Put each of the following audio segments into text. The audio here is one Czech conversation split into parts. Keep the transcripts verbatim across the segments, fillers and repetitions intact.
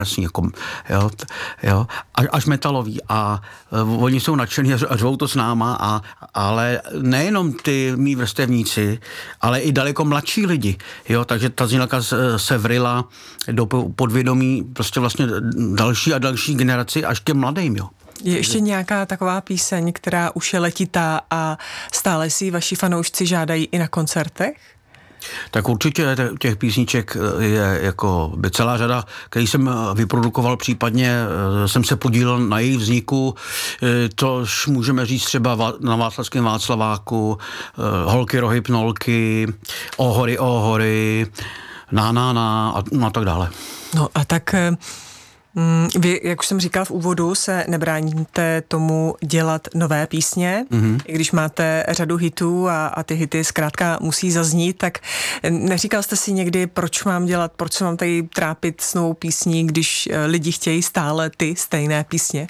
jasný, jako, jo, jo, až metalový a uh, oni jsou nadšení a řvou to s náma, a, ale nejenom ty mý vrstevníci, ale i daleko mladší lidi, jo, takže ta znělka se vrila do podvědomí prostě vlastně další a další generaci až ke mladým, jo. Je ještě nějaká taková píseň, která už je letitá a stále si vaši fanoušci žádají i na koncertech? Tak určitě těch písniček je jako by celá řada, který jsem vyprodukoval, případně jsem se podílel na jejich vzniku, tož můžeme říct třeba na Václavském Václaváku, Holky, rohy, pnolky, O hory, o hory, na, na, na a, no a tak dále. No a tak... Vy, jak už jsem říkal v úvodu, se nebráníte tomu dělat nové písně, mm-hmm. i když máte řadu hitů a, a ty hity zkrátka musí zaznít, tak neříkal jste si někdy, proč mám dělat, proč se mám tady trápit s novou písní, když lidi chtějí stále ty stejné písně?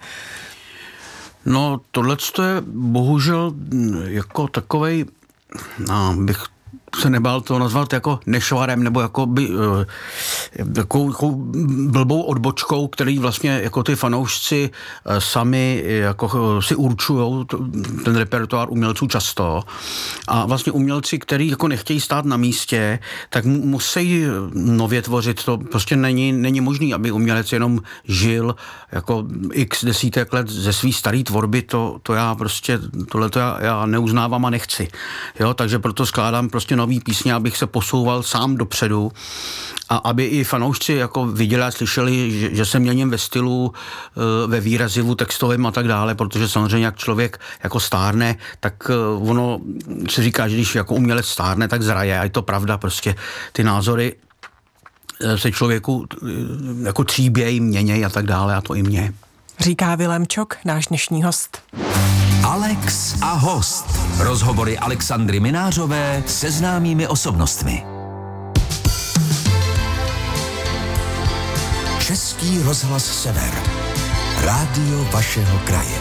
No, tohleto je bohužel jako takovej, no, bych se nebál to nazvat jako nešvarem, nebo jako by takovou, takovou blbou odbočkou, který vlastně jako ty fanoušci sami jako si určujou ten repertoár umělců často. A vlastně umělci, který jako nechtějí stát na místě, tak musí nově tvořit. To prostě není, není možný, aby umělec jenom žil jako x desítek let ze svý starý tvorby. To, to já prostě, tohleto já, já neuznávám a nechci. Jo, takže proto skládám prostě nový písně, abych se posouval sám dopředu a aby i fanoušci jako viděli a slyšeli, že, že se měním ve stylu, ve výrazivu textovém a tak dále, protože samozřejmě jak člověk jako stárne, tak ono se říká, že když jako umělec stárne, tak zraje a je to pravda, prostě ty názory se člověku jako tříbějí, měnějí a tak dále a to i mě. Říká Vilém Čok, náš dnešní host. Alex a host. Rozhovory Alexandry Minářové se známými osobnostmi. Český rozhlas Sever. Rádio vašeho kraje.